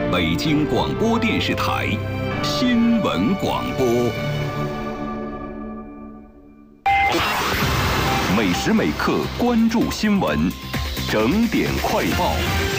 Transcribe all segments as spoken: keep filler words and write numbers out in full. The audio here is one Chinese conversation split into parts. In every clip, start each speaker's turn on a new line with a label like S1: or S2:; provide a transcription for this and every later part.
S1: 北京广播电视台新闻广播。每时每刻关注新闻，整点快报。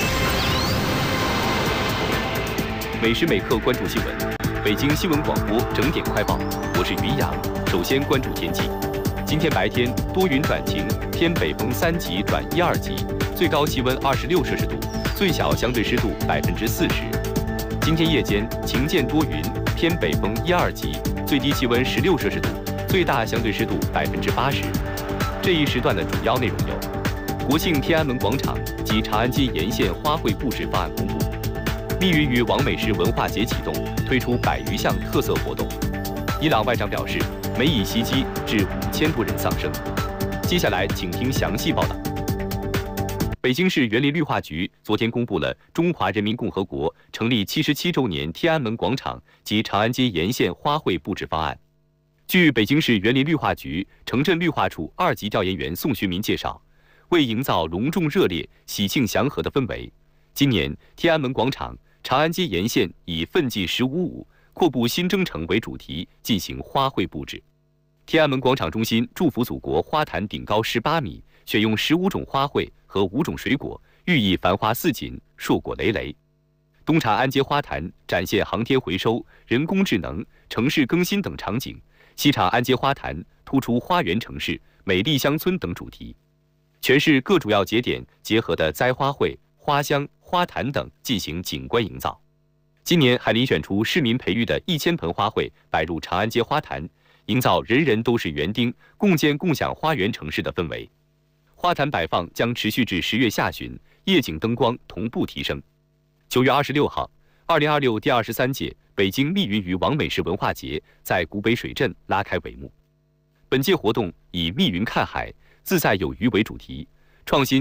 S1: 每时每刻关注新闻，北京新闻广播整点快报，我是于洋。首先关注天气，今天白天多云转晴，偏北风三级转一二级，最高气温二十六摄氏度，最小相对湿度百分之四十。今天夜间晴间多云，偏北风一二级，最低气温十六摄氏度，最大相对湿度百分之八十。这一时段的主要内容有：国庆天安门广场及长安街沿线花卉布置方案公布；密云于王美食文化节启动，推出百余项特色活动；伊朗外长表示，美以袭击致五千多人丧生。接下来请听详细报道。北京市园林绿化局昨天公布了中华人民共和国成立七十七周年天安门广场及长安街沿线花卉布置方案。据北京市园林绿化局城镇绿化处二级调研员宋学民介绍，为营造隆重热烈、喜庆祥和的氛围，今年天安门广场、长安街沿线以奋进十五五、阔步新征程为主题进行花卉布置。天安门广场中心祝福祖国花坛顶高十八米，选用十五种花卉和五种水果，寓意繁花似锦、硕果累累。东长安街花坛展现航天回收、人工智能、城市更新等场景，西长安街花坛突出花园城市、美丽乡村等主题。全市各主要节点结合的栽花卉、花香、花坛等进行景观营造。今年还遴选出市民培育的一千盆花卉摆入长安街花坛，营造人人都是园丁，共建共享花园城市的氛围。花坛摆放将持续至十月下旬，夜景灯光同步提升。九月二十六号，二零二六第二十三届北京密云鱼王美食文化节在古北水镇拉开帷幕。本届活动以密云看海、自在有鱼为主题，创新